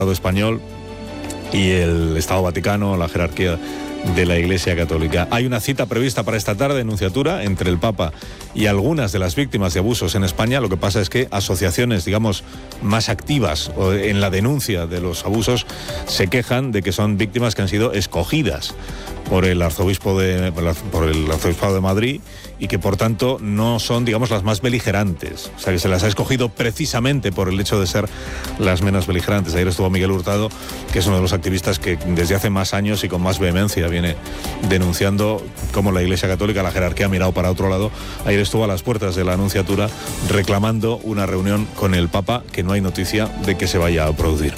Estado español y el Estado Vaticano, la jerarquía de la Iglesia Católica. Hay una cita prevista para esta tarde en Nunciatura entre el Papa y algunas de las víctimas de abusos en España. Lo que pasa es que asociaciones, digamos, más activas en la denuncia de los abusos se quejan de que son víctimas que han sido escogidas por el Arzobispado de Madrid y que por tanto no son, digamos, las más beligerantes. O sea, que se las ha escogido precisamente por el hecho de ser las menos beligerantes. Ayer estuvo Miguel Hurtado, que es uno de los activistas que desde hace más años y con más vehemencia viene denunciando cómo la Iglesia Católica, la jerarquía, ha mirado para otro lado. Ayer estuvo a las puertas de la Anunciatura reclamando una reunión con el Papa, que no hay noticia de que se vaya a producir.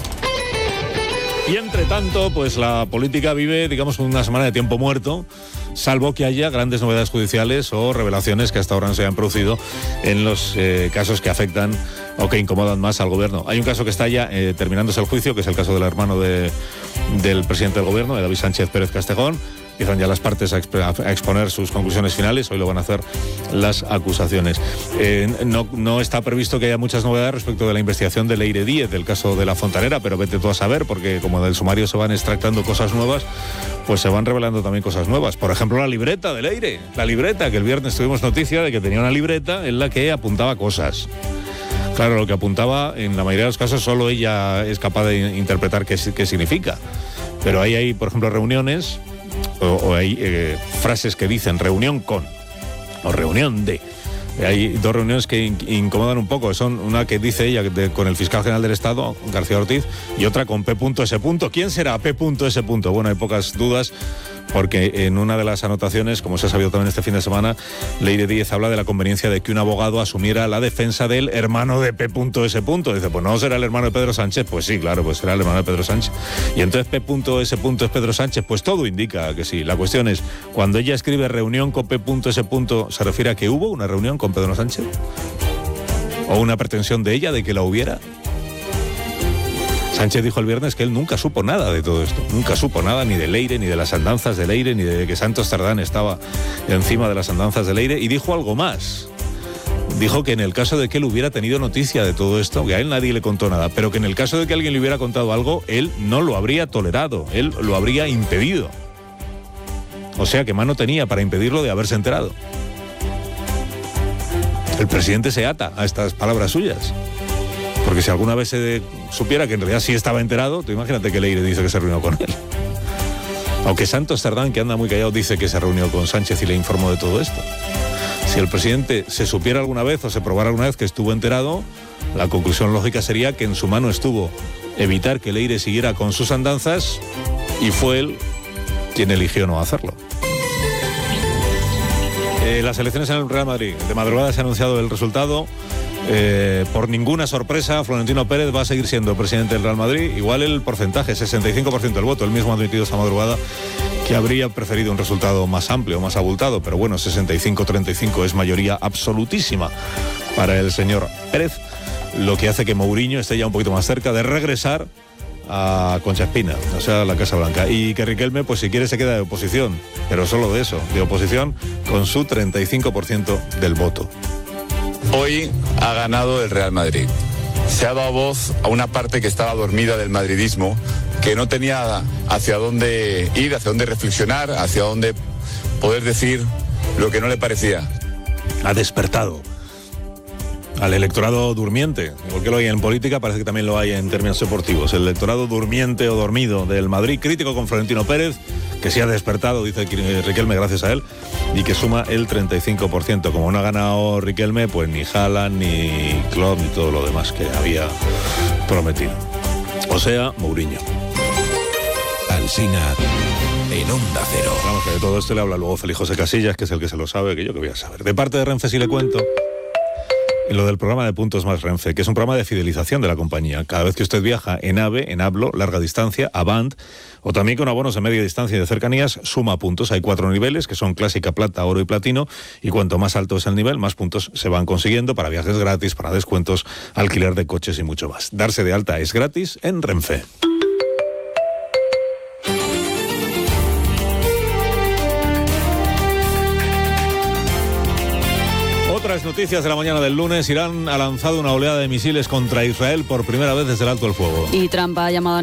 Y entre tanto, pues la política vive, digamos, una semana de tiempo muerto, salvo que haya grandes novedades judiciales o revelaciones que hasta ahora no se hayan producido en los casos que afectan o que incomodan más al gobierno. Hay un caso que está ya terminándose el juicio, que es el caso del hermano del presidente del gobierno, de David Sánchez Pérez Castejón. Empiezan ya las partes a exponer sus conclusiones finales. Hoy lo van a hacer las acusaciones. No está previsto que haya muchas novedades respecto de la investigación de Leire Díez, del caso de La Fontanera, pero vete tú a saber, porque como del sumario se van extractando cosas nuevas, pues se van revelando también cosas nuevas. Por ejemplo, la libreta de Leire. La libreta, que el viernes tuvimos noticia de que tenía una libreta en la que apuntaba cosas. Claro, lo que apuntaba, en la mayoría de los casos, solo ella es capaz de interpretar qué significa. Pero ahí hay, por ejemplo, reuniones o hay frases que dicen reunión con o reunión de. Hay dos reuniones que incomodan un poco. Son una que dice ella con el fiscal general del Estado, García Ortiz, y otra con P.S. ¿Quién será P.S.? Bueno, hay pocas dudas, porque en una de las anotaciones, como se ha sabido también este fin de semana, Leire Díez habla de la conveniencia de que un abogado asumiera la defensa del hermano de P.S. Dice, pues no será el hermano de Pedro Sánchez. Pues sí, claro, pues será el hermano de Pedro Sánchez. Y entonces P.S. es Pedro Sánchez. Pues todo indica que sí. La cuestión es, cuando ella escribe reunión con P.S., ¿se refiere a que hubo una reunión con Pedro Sánchez? ¿O una pretensión de ella de que la hubiera? Sánchez dijo el viernes que él nunca supo nada de todo esto. Nunca supo nada ni de Leire, ni de las andanzas de Leire, ni de que Santos Cerdán estaba encima de las andanzas de Leire. Y dijo algo más. Dijo que en el caso de que él hubiera tenido noticia de todo esto, que a él nadie le contó nada, pero que en el caso de que alguien le hubiera contado algo, él no lo habría tolerado, él lo habría impedido. O sea que mano tenía para impedirlo de haberse enterado. El presidente se ata a estas palabras suyas. Porque si alguna vez se supiera que en realidad sí estaba enterado, tú imagínate que Leire dice que se reunió con él. Aunque Santos Cerdán, que anda muy callado, dice que se reunió con Sánchez y le informó de todo esto. Si el presidente se supiera alguna vez o se probara alguna vez que estuvo enterado, la conclusión lógica sería que en su mano estuvo evitar que Leire siguiera con sus andanzas y fue él quien eligió no hacerlo. Las elecciones en el Real Madrid. De madrugada se ha anunciado el resultado. Por ninguna sorpresa, Florentino Pérez va a seguir siendo presidente del Real Madrid. Igual el porcentaje, 65% del voto. Él mismo ha admitido esta madrugada que habría preferido un resultado más amplio, más abultado. Pero bueno, 65-35 es mayoría absolutísima para el señor Pérez. Lo que hace que Mourinho esté ya un poquito más cerca de regresar a Concha Espina, o sea, a la Casa Blanca. Y que Riquelme, pues si quiere, se queda de oposición. Pero solo de eso, de oposición, con su 35% del voto. Hoy ha ganado el Real Madrid. Se ha dado voz a una parte que estaba dormida del madridismo, que no tenía hacia dónde ir, hacia dónde reflexionar, hacia dónde poder decir lo que no le parecía. Ha despertado al electorado durmiente, igual que lo hay en política, parece que también lo hay en términos deportivos. El electorado durmiente o dormido del Madrid, crítico con Florentino Pérez, que sí ha despertado, dice Riquelme, gracias a él, y que suma el 35%. Como no ha ganado Riquelme, pues ni Haaland, ni Klopp, ni todo lo demás que había prometido. O sea, Mourinho. Alsina en Onda Cero. Vamos, que de todo esto le habla luego Félix José Casillas, que es el que se lo sabe, que yo que voy a saber. De parte de Renfe sí le cuento lo del programa de Puntos Más Renfe, que es un programa de fidelización de la compañía. Cada vez que usted viaja en AVE, en Hablo, larga distancia, Avant, o también con abonos de media distancia y de cercanías, suma puntos. Hay 4 niveles, que son clásica, plata, oro y platino, y cuanto más alto es el nivel, más puntos se van consiguiendo para viajes gratis, para descuentos, alquiler de coches y mucho más. Darse de alta es gratis en Renfe. Otras noticias de la mañana del lunes. Irán ha lanzado una oleada de misiles contra Israel por primera vez desde el alto el fuego. Y Trump ha llamado a